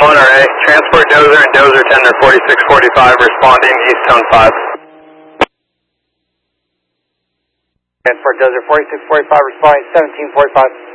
RA. Transport Dozer and Dozer Tender 4645 responding East Zone 5. Transport Dozer 4645 responding 1745.